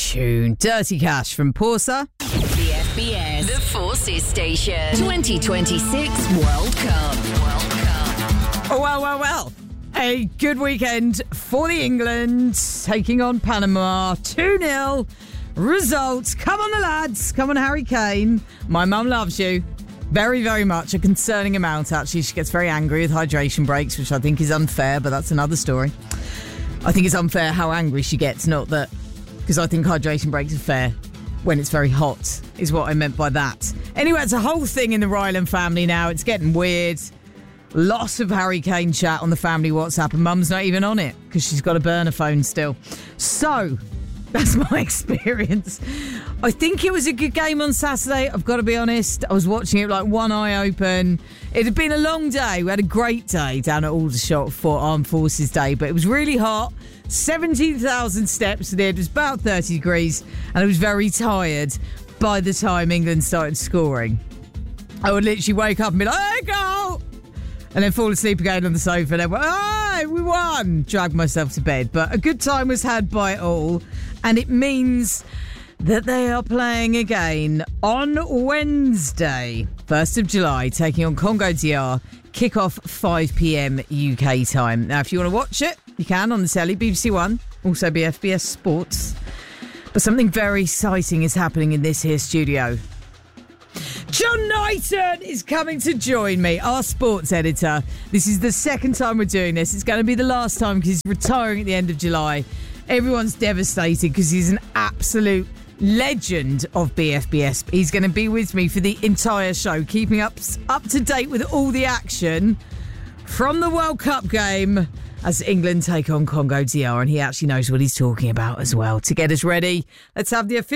tune. Dirty Cash from Porsa. The FBS, the Forces Station, 2026 World Cup. Oh, well. A good weekend for the England taking on Panama. 2-0 results. Come on, the lads. Come on, Harry Kane. My mum loves you. Very, very much. A concerning amount, actually. She gets very angry with hydration breaks, which I think is unfair, but that's another story. I think it's unfair how angry she gets, not that... Because I think hydration breaks are fair when it's very hot, is what I meant by that. Anyway, it's a whole thing in the Ryland family now. It's getting weird. Lots of Harry Kane chat on the family WhatsApp, and Mum's not even on it because she's got a burner phone still. So, that's my experience. I think it was a good game on Saturday, I've got to be honest. I was watching it like one eye open. It had been a long day. We had a great day down at Aldershot for Armed Forces Day, but it was really hot. 17,000 steps there. It was about 30 degrees, and I was very tired by the time England started scoring. I would literally wake up and be like, hey, go! And then fall asleep again on the sofa and then, hey, we won! Drag myself to bed. But a good time was had by all, and it means that they are playing again on Wednesday, 1st of July, taking on Congo DR. Kick-off 5 p.m. UK time. Now, if you want to watch it, you can on the telly, BBC One, also be FBS Sports. But something very exciting is happening in this here studio. John Knighton is coming to join me, our sports editor. This is the second time we're doing this. It's going to be the last time because he's retiring at the end of July. Everyone's devastated because he's an absolute legend of BFBS. He's going to be with me for the entire show, keeping up to date with all the action from the World Cup game as England take on Congo DR, and he actually knows what he's talking about as well. To get us ready, let's have the official